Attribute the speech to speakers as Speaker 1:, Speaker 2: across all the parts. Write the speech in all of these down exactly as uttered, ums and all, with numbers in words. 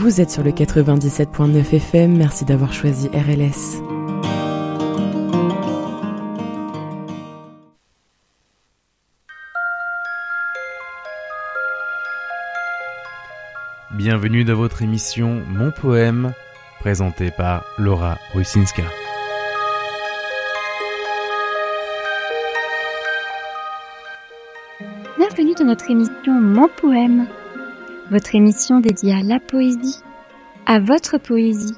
Speaker 1: Vous êtes sur le quatre-vingt-dix-sept virgule neuf F M, merci d'avoir choisi R L S.
Speaker 2: Bienvenue dans votre émission Mon Poème, présentée par Laura Rusinska.
Speaker 3: Bienvenue dans notre émission Mon Poème, votre émission dédiée à la poésie, à votre poésie,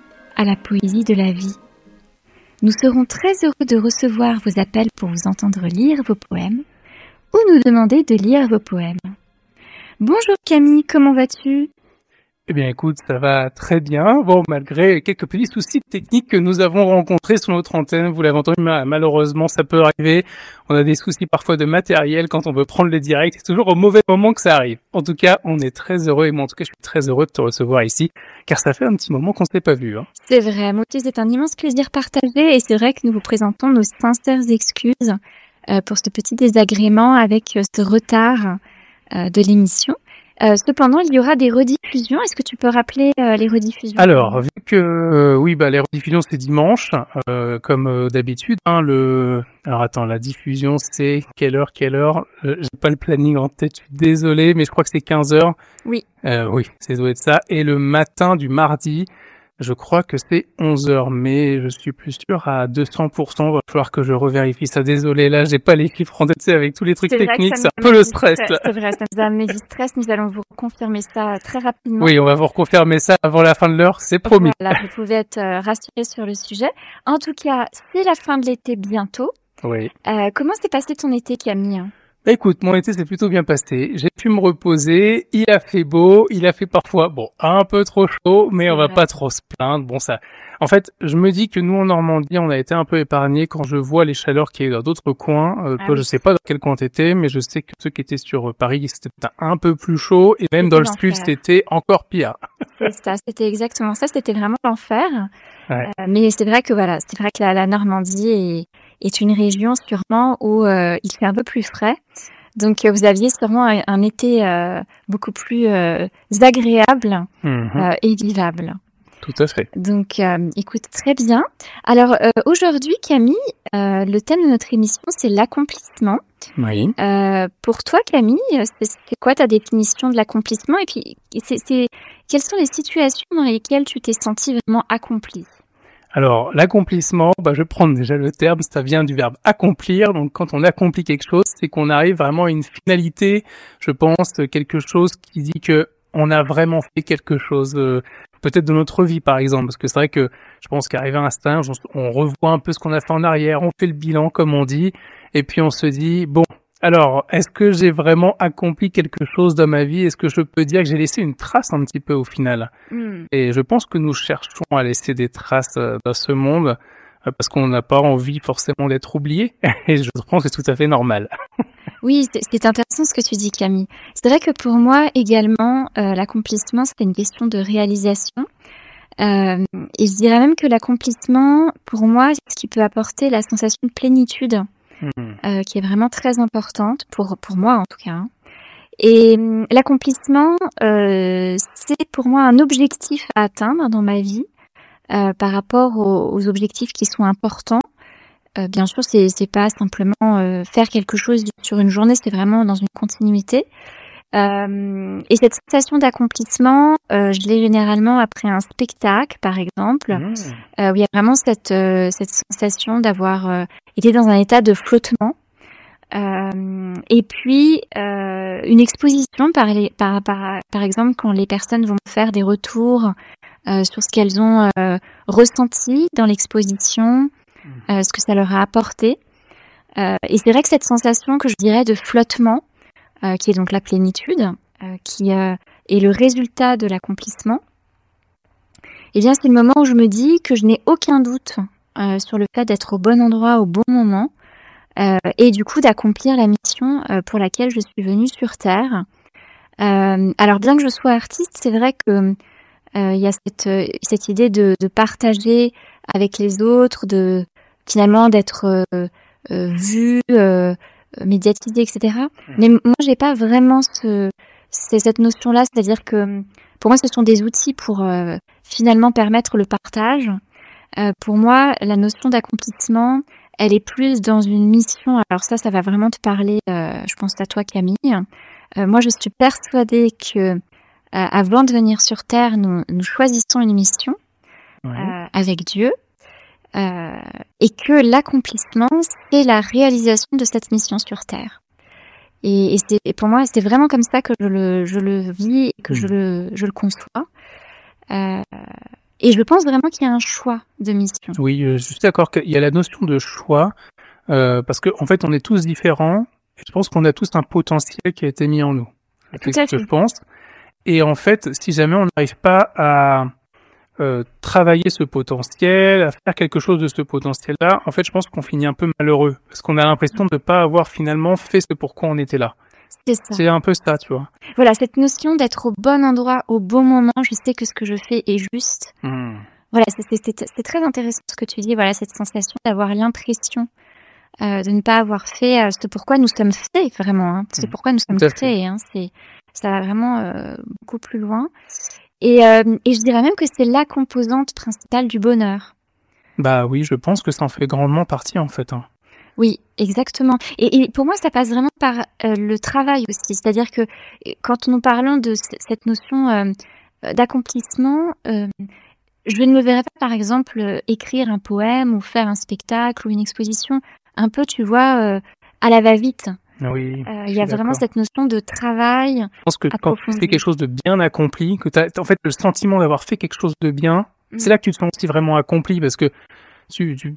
Speaker 3: à la poésie de la vie. Nous serons très heureux de recevoir vos appels pour vous entendre lire vos poèmes ou nous demander de lire vos poèmes. Bonjour Camille, comment vas-tu ?
Speaker 4: Eh bien écoute, ça va très bien. Bon, malgré quelques petits soucis techniques que nous avons rencontrés sur notre antenne, vous l'avez entendu, malheureusement ça peut arriver. On a des soucis parfois de matériel quand on veut prendre les directs. C'est toujours au mauvais moment que ça arrive. En tout cas, on est très heureux et moi en tout cas je suis très heureux de te recevoir ici, car ça fait un petit moment qu'on ne s'est pas vu. Hein.
Speaker 3: C'est vrai, moi aussi c'est un immense plaisir partagé et c'est vrai que nous vous présentons nos sincères excuses euh, pour ce petit désagrément avec euh, ce retard euh, de l'émission. Euh, cependant, il y aura des rediffusions. Est-ce que tu peux rappeler euh, les rediffusions ?
Speaker 4: Alors, vu que euh, oui, bah les rediffusions c'est dimanche, euh, comme euh, d'habitude. Hein, le, alors attends, la diffusion c'est quelle heure, quelle heure euh, J'ai pas le planning en tête. Je suis désolé, mais je crois que c'est quinze heures.
Speaker 3: Oui.
Speaker 4: Euh, oui, c'est doit être ça. Et le matin du mardi, je crois que c'est onze heures, mais je suis plus sûr à deux cents pour cent. Il va falloir que je revérifie ça. Désolé, là, j'ai pas les chiffres en tête avec tous les trucs
Speaker 3: c'est
Speaker 4: techniques. C'est un peu le stress, là.
Speaker 3: C'est vrai, ça nous a mis du stress. Nous allons vous confirmer ça très rapidement.
Speaker 4: Oui, on va vous reconfirmer ça avant la fin de l'heure, c'est promis.
Speaker 3: Voilà, vous pouvez être rassurés sur le sujet. En tout cas, c'est la fin de l'été bientôt.
Speaker 4: Oui.
Speaker 3: Euh, comment s'est passé ton été, Camille ?
Speaker 4: Écoute, mon été s'est plutôt bien passé. J'ai pu me reposer. Il a fait beau. Il a fait parfois, bon, un peu trop chaud, mais on va pas trop se plaindre. Bon, ça. En fait, je me dis que nous en Normandie, on a été un peu épargnés quand je vois les chaleurs qu'il y a eu dans d'autres coins. Euh,
Speaker 3: ah
Speaker 4: toi,
Speaker 3: oui.
Speaker 4: je sais pas dans quel coin t'étais, mais je sais que ceux qui étaient sur Paris, c'était un peu plus chaud, et même
Speaker 3: c'était
Speaker 4: dans le
Speaker 3: l'enfer.
Speaker 4: sud, c'était encore pire.
Speaker 3: C'est ça, c'était exactement ça. C'était vraiment l'enfer.
Speaker 4: Ouais.
Speaker 3: Euh, mais c'est vrai que voilà, c'est vrai que la, la Normandie est, est une région sûrement où euh, il fait un peu plus frais. Donc euh, vous aviez sûrement un, un été euh, beaucoup plus euh, agréable
Speaker 4: Mm-hmm.
Speaker 3: euh, et vivable.
Speaker 4: Tout à fait.
Speaker 3: Donc euh, écoute, très bien. Alors euh, aujourd'hui Camille, euh, le thème de notre émission c'est l'accomplissement.
Speaker 4: Oui.
Speaker 3: Euh, pour toi Camille, c'est, c'est quoi ta définition de l'accomplissement et puis c'est, c'est quelles sont les situations dans lesquelles tu t'es senti vraiment accompli ?
Speaker 4: Alors, l'accomplissement, bah, je vais prendre déjà le terme, ça vient du verbe accomplir. Donc, quand on accomplit quelque chose, c'est qu'on arrive vraiment à une finalité, je pense, quelque chose qui dit que on a vraiment fait quelque chose, euh, peut-être de notre vie, par exemple. Parce que c'est vrai que je pense qu'arrivé à un stage, on, on revoit un peu ce qu'on a fait en arrière, on fait le bilan, comme on dit, et puis on se dit, bon, alors, est-ce que j'ai vraiment accompli quelque chose dans ma vie ? Est-ce que je peux dire que j'ai laissé une trace un petit peu au final ?
Speaker 3: Mm.
Speaker 4: Et je pense que nous cherchons à laisser des traces dans ce monde parce qu'on n'a pas envie forcément d'être oublié. Et je pense que c'est tout à fait normal.
Speaker 3: Oui, c'est, c'est intéressant ce que tu dis Camille. C'est vrai que pour moi également, euh, l'accomplissement c'est une question de réalisation. Euh, et je dirais même que l'accomplissement, pour moi, c'est ce qui peut apporter la sensation de plénitude.
Speaker 4: Mmh.
Speaker 3: Euh, qui est vraiment très importante pour pour moi en tout cas. Hein. Et euh, l'accomplissement, euh, c'est pour moi un objectif à atteindre dans ma vie euh, par rapport aux, aux objectifs qui sont importants. Euh, bien sûr, c'est c'est pas simplement euh, faire quelque chose sur une journée, c'est vraiment dans une continuité. Euh, et cette sensation d'accomplissement, euh, je l'ai généralement après un spectacle, par exemple,
Speaker 4: Mmh.
Speaker 3: euh, où il y a vraiment cette euh, cette sensation d'avoir euh, été dans un état de flottement. Euh, et puis euh, une exposition, par, les, par par par exemple, quand les personnes vont faire des retours euh, sur ce qu'elles ont euh, ressenti dans l'exposition, euh, ce que ça leur a apporté. Euh, et c'est vrai que cette sensation que je dirais de flottement, Euh, qui est donc la plénitude, euh, qui euh, est le résultat de l'accomplissement, eh bien c'est le moment où je me dis que je n'ai aucun doute euh, sur le fait d'être au bon endroit au bon moment euh, et du coup d'accomplir la mission euh, pour laquelle je suis venue sur Terre. Euh, alors bien que je sois artiste, c'est vrai que euh, il y a cette, cette idée de, de partager avec les autres, de finalement d'être euh, euh, vu, euh, médiatisé, et cetera. Mais moi, j'ai pas vraiment ce, c'est cette notion-là, c'est-à-dire que pour moi, ce sont des outils pour euh, finalement permettre le partage. Euh, pour moi, la notion d'accomplissement, elle est plus dans une mission. Alors ça, ça va vraiment te parler, euh, je pense à toi Camille. Euh, moi, je suis persuadée que euh, avant de venir sur Terre, nous, nous choisissons une mission ouais. euh, avec Dieu. Euh, et que l'accomplissement, c'est la réalisation de cette mission sur Terre. Et, et, c'est, et pour moi, c'est vraiment comme ça que je le, je le vis et que mmh. je, le, je le conçois. Euh, et je pense vraiment qu'il y a un choix de mission.
Speaker 4: Oui, je suis d'accord qu'il y a la notion de choix, euh, parce qu'en en fait, on est tous différents, et je pense qu'on a tous un potentiel qui a été mis en nous.
Speaker 3: Tout
Speaker 4: c'est
Speaker 3: à
Speaker 4: ce que
Speaker 3: fait.
Speaker 4: je pense. Et en fait, si jamais on n'arrive pas à Euh, travailler ce potentiel, à faire quelque chose de ce potentiel-là, en fait, je pense qu'on finit un peu malheureux, parce qu'on a l'impression de ne pas avoir finalement fait ce pourquoi on était là.
Speaker 3: C'est ça.
Speaker 4: C'est un peu ça, tu vois.
Speaker 3: Voilà, cette notion d'être au bon endroit, au bon moment, je sais que ce que je fais est juste. Mmh. Voilà, c'est, c'est, c'est, c'est très intéressant ce que tu dis, voilà, cette sensation d'avoir l'impression euh, de ne pas avoir fait euh, ce pourquoi nous sommes faits, vraiment. Hein. C'est mmh. pourquoi nous sommes faits, hein. C'est, ça va vraiment euh, beaucoup plus loin. Et, euh, et je dirais même que c'est la composante principale du bonheur.
Speaker 4: Bah oui, je pense que ça en fait grandement partie en fait. Hein.
Speaker 3: Oui, exactement. Et, et pour moi, ça passe vraiment par euh, le travail aussi. C'est-à-dire que quand nous parlons de c- cette notion euh, d'accomplissement, euh, je ne me verrais pas, par exemple, euh, écrire un poème ou faire un spectacle ou une exposition un peu, tu vois, euh, à la va-vite.
Speaker 4: Oui,
Speaker 3: il euh, y a vraiment cette notion de travail.
Speaker 4: Je pense que quand tu fais quelque chose de bien accompli, que tu as en fait le sentiment d'avoir fait quelque chose de bien, mmh. c'est là que tu te sens aussi vraiment accompli, parce que tu, tu...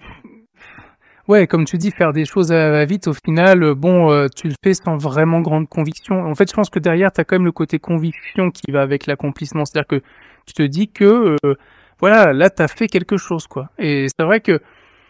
Speaker 4: ouais, comme tu dis, faire des choses à la vite, au final, bon, euh, tu le fais sans vraiment grande conviction. En fait, je pense que derrière, tu as quand même le côté conviction qui va avec l'accomplissement, c'est-à-dire que tu te dis que, euh, voilà, là, tu as fait quelque chose, quoi. Et c'est vrai que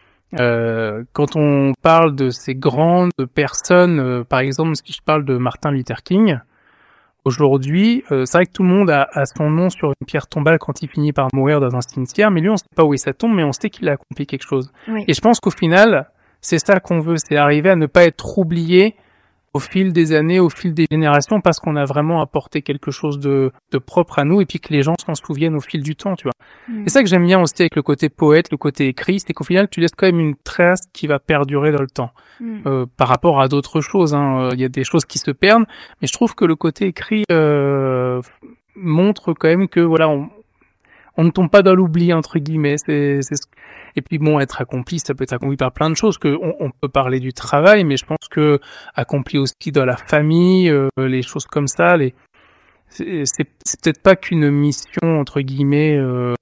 Speaker 4: Euh, quand on parle de ces grandes personnes, euh, par exemple, si je parle de Martin Luther King, aujourd'hui, euh, c'est vrai que tout le monde a, a son nom sur une pierre tombale quand il finit par mourir dans un cimetière, mais lui, on sait pas où est sa tombe, mais on sait qu'il a accompli quelque chose.
Speaker 3: Oui.
Speaker 4: Et je pense qu'au final, c'est ça qu'on veut, c'est arriver à ne pas être oublié au fil des années, au fil des générations, parce qu'on a vraiment apporté quelque chose de, de propre à nous, et puis que les gens s'en souviennent au fil du temps, tu vois. Mmh. C'est ça que j'aime bien aussi avec le côté poète, le côté écrit, c'est qu'au final, tu laisses quand même une trace qui va perdurer dans le temps. Mmh. Euh, par rapport à d'autres choses, hein. Il y a des choses qui se perdent, mais je trouve que le côté écrit euh, montre quand même que, voilà, on, on ne tombe pas dans l'oubli, entre guillemets. C'est, c'est ce... Et puis bon, être accompli, ça peut être accompli par plein de choses. Que on, on peut parler du travail, mais je pense que accompli aussi dans la famille, euh, les choses comme ça, les c'est, c'est, c'est peut-être pas qu'une mission entre guillemets. Euh,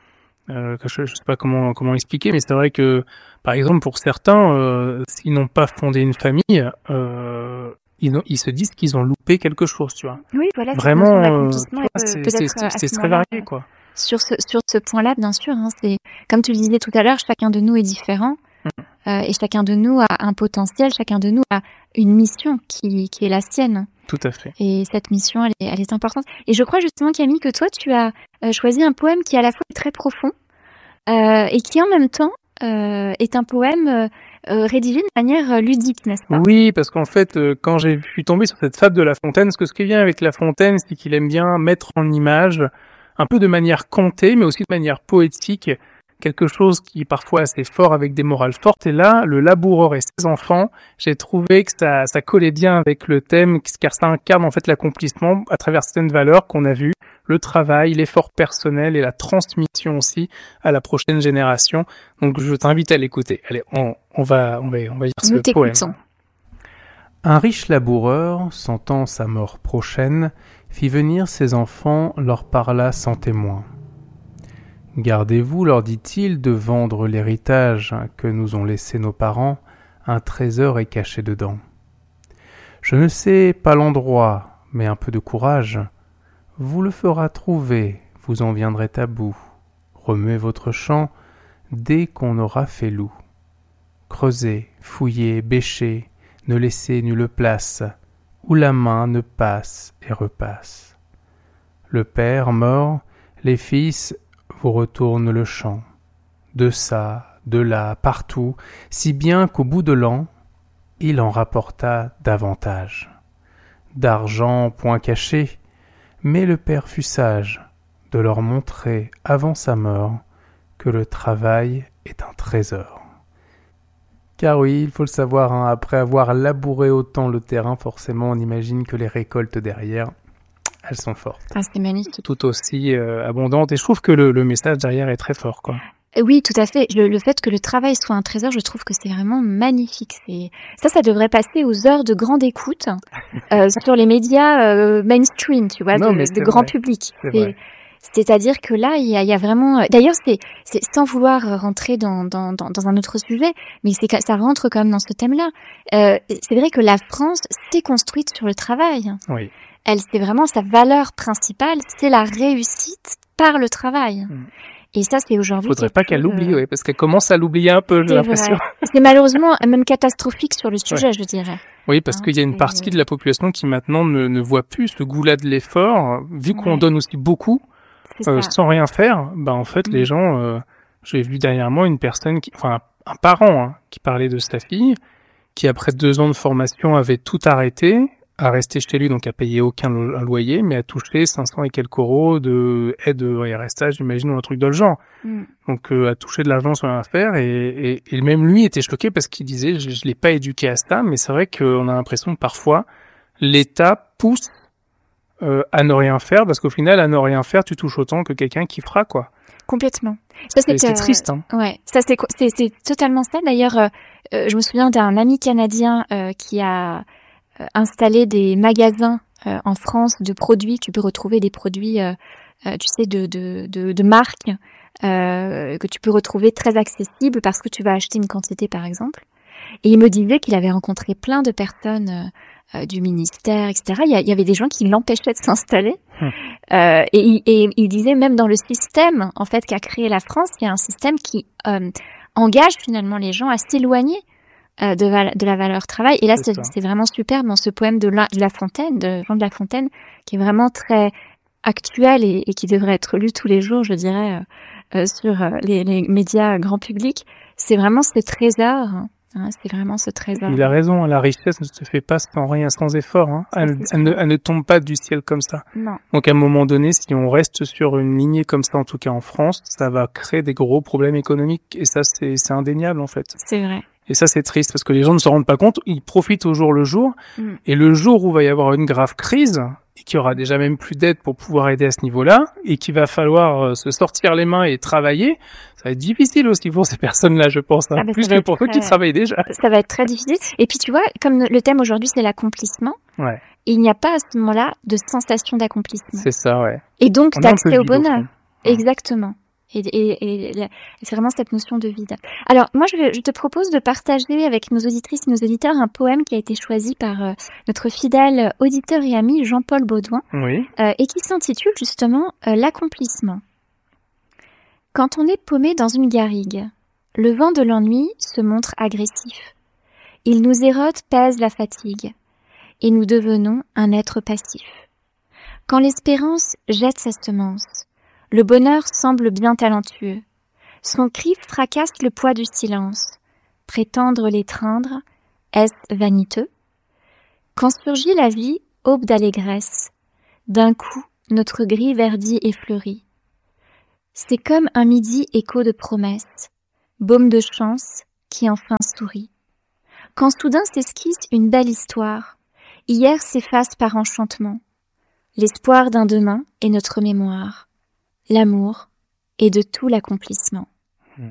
Speaker 4: euh, je, je sais pas comment comment expliquer, mais c'est vrai que par exemple pour certains, euh, s'ils n'ont pas fondé une famille, euh, ils, ils se disent qu'ils ont loupé quelque chose, tu vois.
Speaker 3: Oui, voilà.
Speaker 4: Vraiment, euh,
Speaker 3: vois,
Speaker 4: c'est, c'est, c'est, c'est très varié, quoi.
Speaker 3: Sur ce, sur ce point-là, bien sûr, hein, c'est comme tu le disais tout à l'heure, chacun de nous est différent mmh. euh, et chacun de nous a un potentiel, chacun de nous a une mission qui, qui est la sienne.
Speaker 4: Tout à fait.
Speaker 3: Et cette mission, elle est, elle est importante. Et je crois justement, Camille, que toi, tu as euh, choisi un poème qui est à la fois très profond euh, et qui en même temps euh, est un poème euh, euh, rédigé de manière ludique, n'est-ce pas ?
Speaker 4: Oui, parce qu'en fait, euh, quand j'ai je suis tombé sur cette fable de La Fontaine, ce que ce qui vient avec La Fontaine, c'est qu'il aime bien mettre en image un peu de manière contée, mais aussi de manière poétique, quelque chose qui est parfois assez fort avec des morales fortes. Et là, le laboureur et ses enfants, j'ai trouvé que ça, ça collait bien avec le thème, car ça incarne en fait l'accomplissement à travers certaines valeurs qu'on a vues, le travail, l'effort personnel et la transmission aussi à la prochaine génération. Donc je t'invite à l'écouter. Allez, on, on va, on va, on va lire ce
Speaker 3: Nous
Speaker 4: poème.
Speaker 3: t'écoutons.
Speaker 2: Un riche laboureur, sentant sa mort prochaine, fit venir ses enfants, leur parla sans témoin. « Gardez-vous, leur dit-il, de vendre l'héritage que nous ont laissé nos parents, un trésor est caché dedans. Je ne sais pas l'endroit, mais un peu de courage vous le fera trouver, vous en viendrez à bout. Remuez votre champ dès qu'on aura fait loup. Creusez, fouillez, bêchez, ne laissez nulle place, où la main ne passe et repasse. Le père mort, les fils vous retournent le champ, de ça, de là, partout, si bien qu'au bout de l'an, il en rapporta davantage. D'argent point caché, Mais le père fut sage de leur montrer avant sa mort que le travail est un trésor. Car oui, il faut le savoir, hein, après avoir labouré autant le terrain, forcément on imagine que les récoltes derrière, elles sont fortes.
Speaker 3: Ah, c'est magnifique.
Speaker 4: Tout aussi euh, abondantes. Et je trouve que le, le message derrière est très fort, quoi.
Speaker 3: Oui, tout à fait. Le, le fait que le travail soit un trésor, je trouve que c'est vraiment magnifique. C'est... Ça, ça devrait passer aux heures de grande écoute euh, sur les médias euh, mainstream, tu vois,
Speaker 4: Non,
Speaker 3: de,
Speaker 4: mais
Speaker 3: de grand
Speaker 4: vrai.
Speaker 3: public.
Speaker 4: C'est
Speaker 3: Et,
Speaker 4: vrai.
Speaker 3: c'est-à-dire que là, il y a, il y a vraiment... D'ailleurs, c'est, c'est sans vouloir rentrer dans, dans, dans, dans un autre sujet, mais c'est, ça rentre quand même dans ce thème-là. Euh, c'est vrai que la France s'est construite sur le travail.
Speaker 4: Oui.
Speaker 3: Elle, c'est vraiment sa valeur principale, c'est la réussite par le travail.
Speaker 4: Mm.
Speaker 3: Et ça, c'est aujourd'hui...
Speaker 4: Faudrait pas qu'elle
Speaker 3: chose,
Speaker 4: l'oublie,
Speaker 3: euh,
Speaker 4: oui, parce qu'elle commence à l'oublier un peu, j'ai
Speaker 3: c'est
Speaker 4: l'impression.
Speaker 3: vrai. C'est malheureusement même catastrophique sur le sujet, ouais. je dirais.
Speaker 4: Oui, parce
Speaker 3: Hein,
Speaker 4: qu'il y a une
Speaker 3: c'est-
Speaker 4: partie de la population qui maintenant ne, ne voit plus ce goût-là de l'effort, vu qu'on
Speaker 3: Ouais.
Speaker 4: donne aussi beaucoup,
Speaker 3: C'est
Speaker 4: euh,
Speaker 3: ça.
Speaker 4: sans rien faire. Bah en fait,
Speaker 3: Mm.
Speaker 4: les gens, euh, j'ai vu dernièrement une personne, qui, enfin un, un parent, hein, qui parlait de sa fille, qui après deux ans de formation avait tout arrêté, a resté chez lui, donc a payé aucun lo- un loyer, mais a touché cinq cents et quelques euros de aide au R S A, j'imagine, ou un truc dans le genre.
Speaker 3: Mm.
Speaker 4: Donc euh, a touché de l'argent sans rien faire, et, et, et même lui était choqué parce qu'il disait je, je l'ai pas éduqué à ça, mais c'est vrai qu'on a l'impression que parfois l'État pousse euh, à ne rien faire, parce qu'au final à ne rien faire tu touches autant que quelqu'un qui fera, quoi.
Speaker 3: Complètement. Ça,
Speaker 4: C'est, c'est
Speaker 3: euh,
Speaker 4: triste, hein.
Speaker 3: Ouais, ça c'est co- c'est, c'est totalement ça. D'ailleurs, euh, euh, je me souviens d'un ami canadien euh, qui a euh, installé des magasins euh, en France de produits. Tu peux retrouver des produits, euh, euh, tu sais, de de de, de marques euh, que tu peux retrouver très accessibles parce que tu vas acheter une quantité, par exemple. Et il me disait qu'il avait rencontré plein de personnes euh, euh, du ministère, et cetera. Il y, a, il y avait des gens qui l'empêchaient de s'installer.
Speaker 4: Hum.
Speaker 3: Euh, et, il- et il disait même dans le système, en fait, qu'a créé la France, il y a un système qui euh, engage finalement les gens à s'éloigner euh, de, val- de la valeur travail. Et là,
Speaker 4: C'est
Speaker 3: c'est,
Speaker 4: ça.
Speaker 3: c'est vraiment super dans ce poème de La, de la Fontaine, de Jean de La Fontaine, qui est vraiment très actuel et, et qui devrait être lu tous les jours, je dirais, euh, euh, sur euh, les, les médias grand public. C'est vraiment ce trésor. Hein, c'est vraiment ce trésor.
Speaker 4: Il a raison, la richesse ne se fait pas sans rien, sans effort, hein.
Speaker 3: Ça,
Speaker 4: Elle,
Speaker 3: c'est
Speaker 4: elle, ne,
Speaker 3: sûr.
Speaker 4: elle ne tombe pas du ciel comme ça.
Speaker 3: Non.
Speaker 4: Donc à un moment donné, si on reste sur une lignée comme ça, en tout cas en France, ça va créer des gros problèmes économiques, et ça c'est, c'est indéniable en fait.
Speaker 3: C'est vrai.
Speaker 4: Et ça, c'est triste parce que les gens ne se rendent pas compte, ils profitent au jour le jour.
Speaker 3: Mm.
Speaker 4: Et le jour où va y avoir une grave crise, et qu'il y aura déjà même plus d'aide pour pouvoir aider à ce niveau-là, et qu'il va falloir euh, se sortir les mains et travailler, ça va être difficile aussi pour ces personnes-là, je pense, hein,
Speaker 3: Ah, mais
Speaker 4: plus
Speaker 3: ça va
Speaker 4: que
Speaker 3: être
Speaker 4: pour ceux
Speaker 3: très-
Speaker 4: qui travaillent déjà.
Speaker 3: Ça va être très difficile. Et puis tu vois, comme le thème aujourd'hui c'est l'accomplissement,
Speaker 4: Ouais,
Speaker 3: il n'y a pas à ce moment-là de sensation d'accomplissement.
Speaker 4: c'est ça, ouais.
Speaker 3: Et donc
Speaker 4: On est un peu
Speaker 3: d'accès au
Speaker 4: vide, au
Speaker 3: bonheur.
Speaker 4: fond. Ouais.
Speaker 3: Exactement. Et, et, et, la- c'est vraiment cette notion de vide. Alors moi, je, vais- je te propose de partager avec nos auditrices et nos auditeurs un poème qui a été choisi par euh, notre fidèle auditeur et ami Jean-Paul Baudouin
Speaker 4: Oui.
Speaker 3: euh, et qui s'intitule justement euh, L'accomplissement. Quand on est paumé dans une garrigue, le vent de l'ennui se montre agressif. Il nous érode, pèse la fatigue, et nous devenons un être passif. Quand l'espérance jette sa semence, le bonheur semble bien talentueux. Son cri fracasse le poids du silence. Prétendre l'étreindre, est-ce vaniteux? Quand surgit la vie, aube d'allégresse, d'un coup, notre gris verdit et fleurit. C'est comme un midi écho de promesses, baume de chance qui enfin sourit. Quand soudain s'esquisse une belle histoire, hier s'efface par enchantement. L'espoir d'un demain est notre mémoire, l'amour et de tout l'accomplissement.
Speaker 4: Hmm.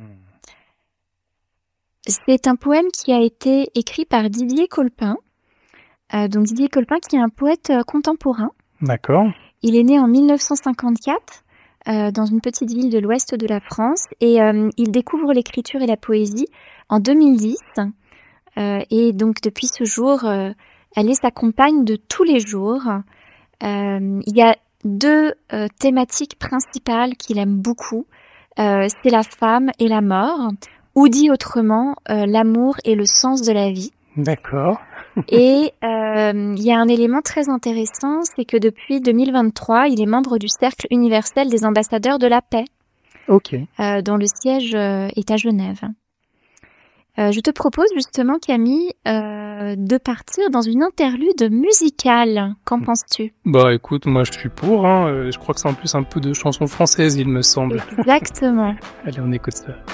Speaker 3: C'est un poème qui a été écrit par Didier Colpin. Euh, donc Didier Colpin qui est un poète euh, contemporain.
Speaker 4: D'accord.
Speaker 3: Il est né en mille neuf cent cinquante-quatre euh, dans une petite ville de l'ouest de la France et euh, il découvre l'écriture et la poésie en deux mille dix. Euh, et donc depuis ce jour, euh, elle est sa compagne de tous les jours. Euh, il y a deux euh, thématiques principales qu'il aime beaucoup. Euh, c'est la femme et la mort, ou dit autrement, euh, l'amour et le sens de la vie.
Speaker 4: D'accord.
Speaker 3: Et euh, il y a un élément très intéressant, c'est que depuis deux mille vingt-trois, il est membre du Cercle universel des ambassadeurs de la paix,
Speaker 4: Ok.
Speaker 3: euh, dont le siège euh, est à Genève. Euh, je te propose justement, Camille, euh, de partir dans une interlude musicale. Qu'en penses-tu?
Speaker 4: Bah écoute, moi je suis pour, hein. Je crois que c'est en plus un peu de chanson française, il me semble.
Speaker 3: Exactement.
Speaker 4: Allez, on écoute ça.